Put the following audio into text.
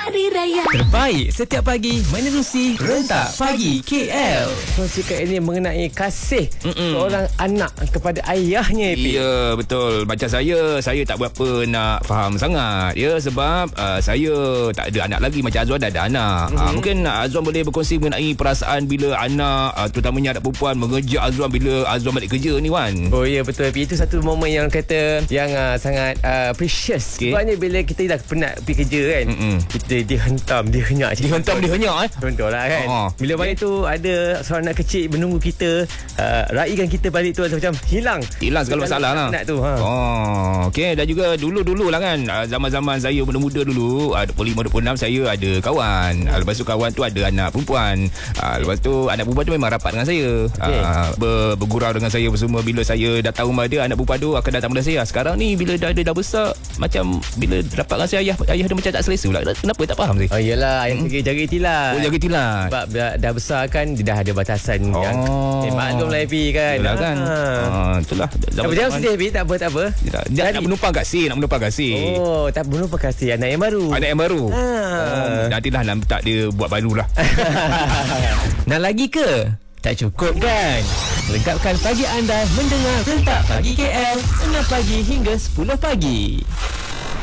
Hari Raya. Terbaik setiap pagi menerusi Rentak Pagi KL. Kongsikan ini mengenai kasih seorang anak kepada ayahnya. Ya, betul. Macam saya tak berapa nak faham sangat. Ya, sebab saya tak ada anak lagi. Macam Azwan dah ada anak. Mungkin Azwan boleh berkongsi mengenai perasaan bila anak, terutamanya anak perempuan, mengejak Azwan bila Azwan balik kerja ni, Wan. Oh ya, betul. Itu satu momen yang kata yang sangat precious. Sebabnya bila kita dah penat pergi kerja kan, kita dihentam, dihenyak. Dihentam, dihenyak Contohlah kan. Bila balik tu ada seorang anak kecil menunggu kita, raikan kita balik tu macam hilang segala masalah lah. Penat tu. Okey. Dan juga dulu lah kan, zaman-zaman saya muda-muda dulu, 25-26 saya ada kawan. Lepas tu kawan tu ada anak perempuan. Lepas tu anak perempuan tu memang rapat dengan saya. Bergurau dengan saya semua. Bila saya dah tahu rumah dia, anak perempuan tu akan datang pada saya. Sekarang ni bila dah besar, macam bila rapat dengan saya, ayah dia macam tak selesa pula. Kenapa tak faham sih? Oh iyalah, ayah jaga tilas. Oh, jaga tilas. Sebab dah besar kan, dia dah ada batasan yang maklum lah Epi kan. Yalah kan. Itulah. Jangan sedih Epi, tak apa. Dia nak menumpang kasih, Oh, tak menumpang kasih anak yang baru. Nantilah tak dia buat baru lah. Nak lagi ke? Tak cukup kan? Lengkapkan pagi anda mendengar Rentak Pagi KL 6 pagi hingga 10 pagi.